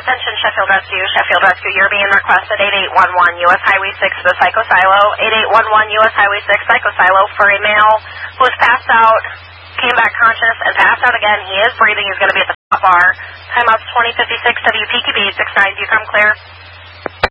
Attention Sheffield Rescue. Sheffield Rescue, you're being requested 8811 U.S. Highway 6 to the Psycho Silo. 8811 U.S. Highway 6 Psycho Silo for a male who was passed out, came back conscious, and passed out again. He is breathing. He's going to be at the top bar. Timeout's 2056 WPQB 69. Do you come clear?